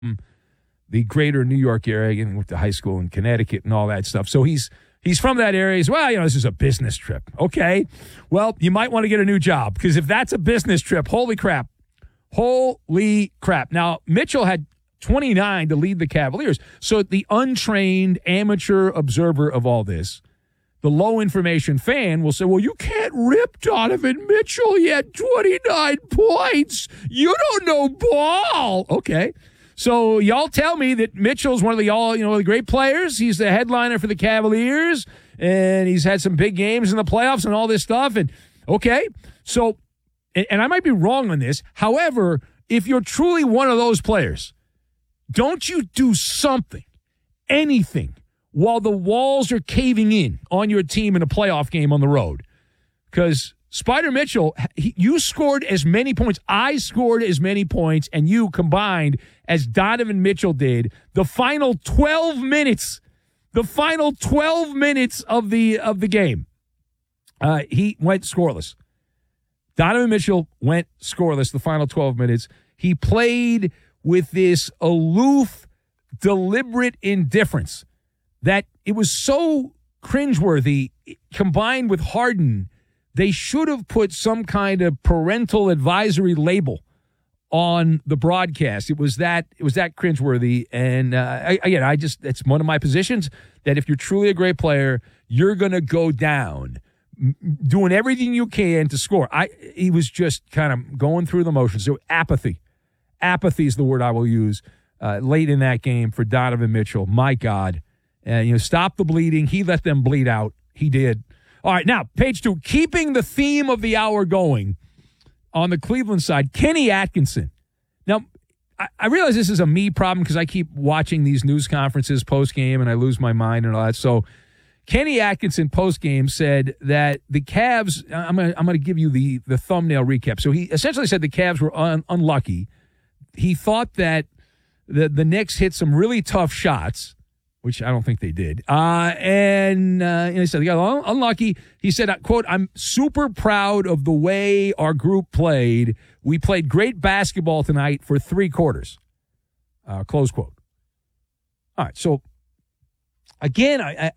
the greater New York area, and went to high school in Connecticut and all that stuff. So he's from that area. He's, well, this is a business trip. Okay. Well, you might want to get a new job, because if that's a business trip, holy crap. Holy crap. Now, Mitchell had 29 to lead the Cavaliers. So the untrained amateur observer of all this, the low-information fan, will say, well, you can't rip Donovan Mitchell. He had 29 points. You don't know ball. Okay. So y'all tell me that Mitchell's one of the great players. He's the headliner for the Cavaliers, and he's had some big games in the playoffs and all this stuff. And okay, so, and I might be wrong on this. However, if you're truly one of those players, don't you do something, anything, while the walls are caving in on your team in a playoff game on the road? Because Spider Mitchell, you scored as many points. I scored as many points, and you combined as Donovan Mitchell did. The final 12 minutes of the game, he went scoreless. Donovan Mitchell went scoreless the final 12 minutes. He played with this aloof, deliberate indifference that it was so cringeworthy, combined with Harden. They should have put some kind of parental advisory label on the broadcast. It was that cringeworthy. And it's one of my positions that if you're truly a great player, you're going to go down doing everything you can to score. He was just kind of going through the motions. So apathy is the word I will use late in that game for Donovan Mitchell. My God. Stop the bleeding. He let them bleed out. He did. All right, now, page 2, keeping the theme of the hour going on the Cleveland side, Kenny Atkinson. Now, I realize this is a me problem because I keep watching these news conferences post-game and I lose my mind and all that. So Kenny Atkinson post-game said that the Cavs, I'm going to give you the thumbnail recap. So he essentially said the Cavs were unlucky. He thought that the Knicks hit some really tough shots, which I don't think they did. And he said, they got unlucky. He said, quote, I'm super proud of the way our group played. We played great basketball tonight for 3 quarters. Close quote. All right, so again,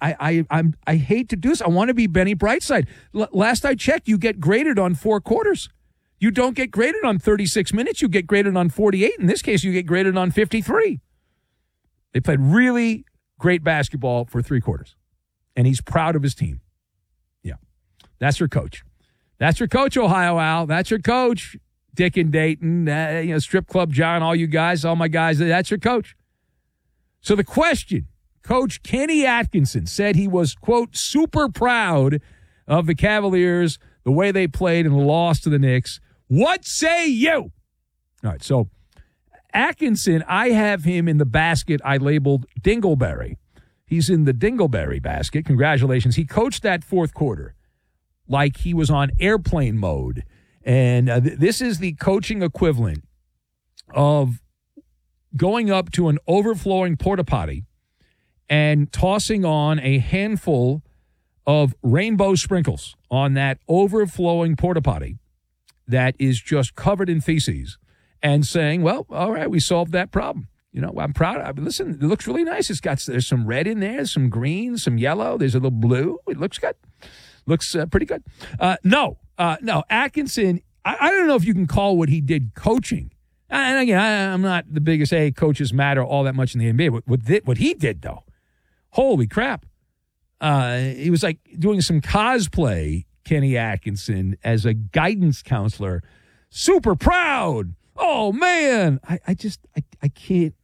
I hate to do this. I want to be Benny Brightside. Last I checked, you get graded on 4 quarters. You don't get graded on 36 minutes. You get graded on 48. In this case, you get graded on 53. They played really great basketball for 3 quarters. And he's proud of his team. Yeah. That's your coach. That's your coach, Ohio Al. That's your coach, Dick and Dayton, Strip Club John, all you guys, all my guys. That's your coach. So the question, Coach Kenny Atkinson said he was, quote, super proud of the Cavaliers, the way they played and lost to the Knicks. What say you? All right, so Atkinson, I have him in the basket I labeled Dingleberry. He's in the Dingleberry basket. Congratulations. He coached that 4th quarter like he was on airplane mode. And this is the coaching equivalent of going up to an overflowing porta potty and tossing on a handful of rainbow sprinkles on that overflowing porta potty that is just covered in feces, and saying, well, all right, we solved that problem. I'm proud. Listen, it looks really nice. There's some red in there, some green, some yellow. There's a little blue. It looks good. Looks pretty good. No. Atkinson, I don't know if you can call what he did coaching. And again, I'm not the biggest, coaches matter all that much in the NBA. What he did, though, holy crap. He was like doing some cosplay, Kenny Atkinson, as a guidance counselor. Super proud. Oh, man. I can't.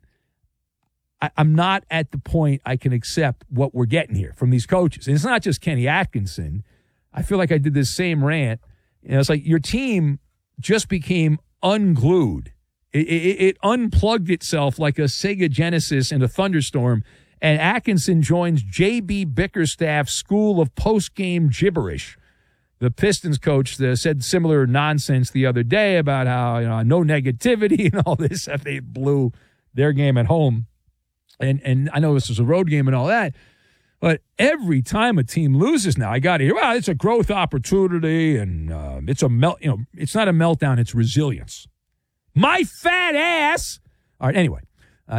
I'm not at the point I can accept what we're getting here from these coaches. And it's not just Kenny Atkinson. I feel like I did this same rant. It's like your team just became unglued. It unplugged itself like a Sega Genesis in a thunderstorm, and Atkinson joins J.B. Bickerstaff's school of post-game gibberish. The Pistons coach said similar nonsense the other day about how no negativity and all this after they blew their game at home. And I know this was a road game and all that, but every time a team loses now, I got to hear, well, it's a growth opportunity and it's it's not a meltdown, it's resilience. My fat ass. All right, anyway.